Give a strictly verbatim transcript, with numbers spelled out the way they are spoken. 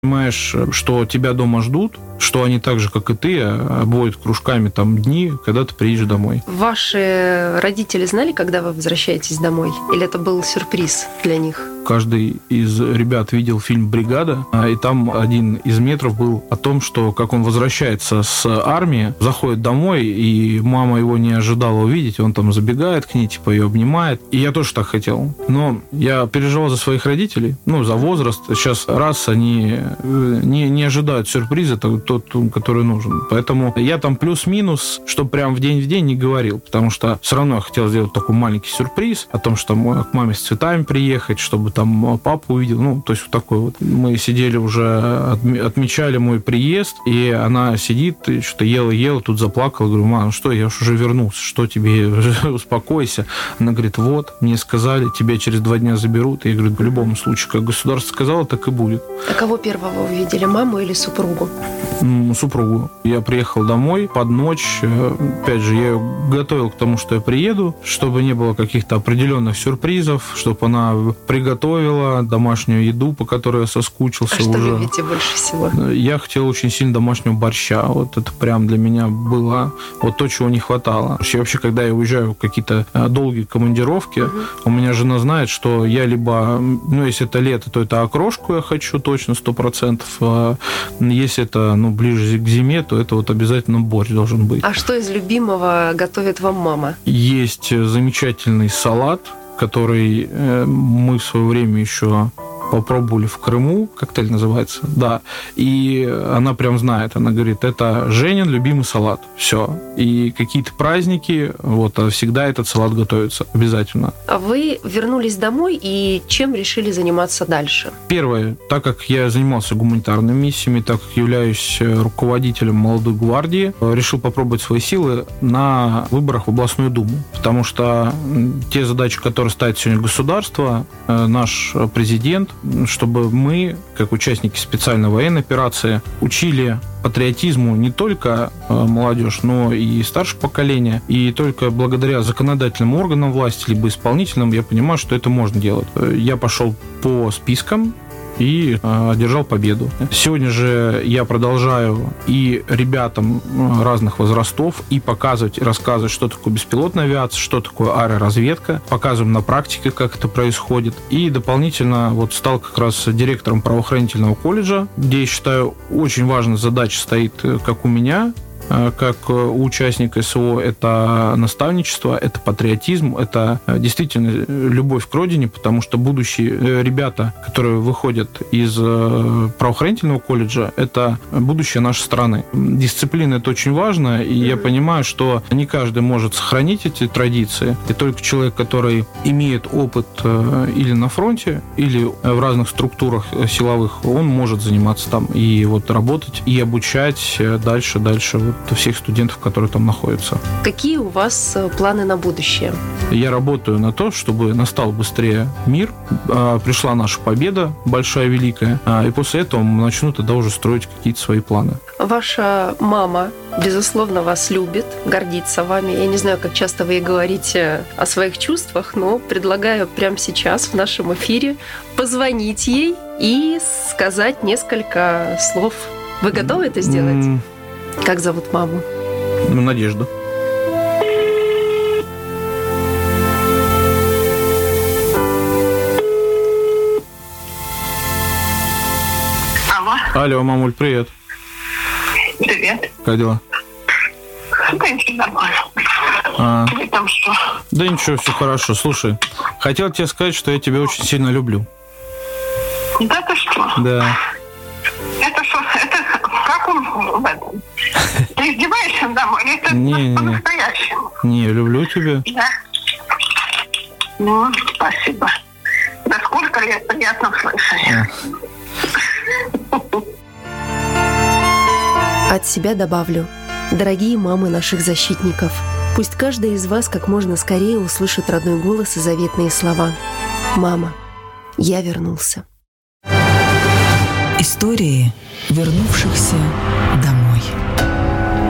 Понимаешь, что тебя дома ждут, что они так же, как и ты, обводят кружками там дни, когда ты приедешь домой. Ваши родители знали, когда вы возвращаетесь домой? Или это был сюрприз для них? Каждый из ребят видел фильм «Бригада», и там один из метров был о том, что как он возвращается с армии, заходит домой, и мама его не ожидала увидеть, он там забегает к ней, типа ее обнимает. И я тоже так хотел. Но я переживал за своих родителей, ну, за возраст. Сейчас раз они не, не ожидают сюрприза, тот, который нужен. Поэтому я там плюс-минус, что прям в день в день не говорил, потому что все равно я хотел сделать такой маленький сюрприз о том, что к маме с цветами приехать, чтобы там папу увидел, ну, то есть вот такой вот. Мы сидели уже, отмечали мой приезд, и она сидит, и что-то ела-ела, тут заплакала, говорю: мам, ну что, я уже вернулся, что тебе, успокойся. Она говорит: вот, мне сказали, тебя через два дня заберут. И я говорю: в любом случае, как государство сказало, так и будет. А кого первого увидели, маму или супругу? Супругу. Я приехал домой под ночь, опять же, я ее готовил к тому, что я приеду, чтобы не было каких-то определенных сюрпризов, чтобы она приготовила домашнюю еду, по которой я соскучился а уже. Что любите больше всего? Я хотел очень сильно домашнего борща. Вот это прям для меня было вот то, чего не хватало. И вообще, когда я уезжаю в какие-то долгие командировки, угу. у меня жена знает, что я либо, ну, если это лето, то это окрошку я хочу точно, сто процентов. А если это, ну, ближе к зиме, то это вот обязательно борщ должен быть. А что из любимого готовит вам мама? Есть замечательный салат, который мы в свое время еще попробовали в Крыму, коктейль называется, да, и она прям знает, она говорит: это Женин любимый салат, все. И какие-то праздники, вот, всегда этот салат готовится, обязательно. А вы вернулись домой, и чем решили заниматься дальше? Первое, так как я занимался гуманитарными миссиями, так как являюсь руководителем молодой гвардии, решил попробовать свои силы на выборах в областную думу, потому что те задачи, которые ставит сегодня государство, наш президент, чтобы мы, как участники специальной военной операции, учили патриотизму не только молодежь, но и старшее поколение. И только благодаря законодательным органам власти, либо исполнительным, я понимаю, что это можно делать. Я пошел по спискам и одержал победу. Сегодня же я продолжаю и ребятам разных возрастов и показывать, и рассказывать, что такое беспилотная авиация, что такое аэроразведка. Показываем на практике, как это происходит. И дополнительно вот стал как раз директором правоохранительного колледжа, где, я считаю, очень важная задача стоит, как у меня, как у участника СВО, это наставничество, это патриотизм, это действительно любовь к родине, потому что будущие ребята, которые выходят из правоохранительного колледжа, это будущее нашей страны. Дисциплина — это очень важно, и я понимаю, что не каждый может сохранить эти традиции, и только человек, который имеет опыт или на фронте, или в разных структурах силовых, он может заниматься там и вот работать, и обучать дальше, дальше вот всех студентов, которые там находятся. Какие у вас планы на будущее? Я работаю на то, чтобы настал быстрее мир, пришла наша победа, большая, великая, и после этого начну тогда уже строить какие-то свои планы. Ваша мама, безусловно, вас любит, гордится вами. Я не знаю, как часто вы ей говорите о своих чувствах, но предлагаю прямо сейчас в нашем эфире позвонить ей и сказать несколько слов. Вы готовы это сделать? Mm. Как зовут маму? Ну, Надежда. Алло. Алло, мамуль, привет. Привет. Как дела? Да ничего, нормально. А. Ты там что? Да ничего, все хорошо. Слушай, хотел тебе сказать, что я тебя очень сильно люблю. Да ты что? Да. Это что? Это как он в этом? Ты издеваешься надо мной? Или это не, не, по-настоящему? Не, люблю тебя. Да. Ну, спасибо. Да сколько лет, приятно слышать. От себя добавлю. Дорогие мамы наших защитников, пусть каждая из вас как можно скорее услышит родной голос и заветные слова. «Мама, я вернулся». Истории вернувшихся домой.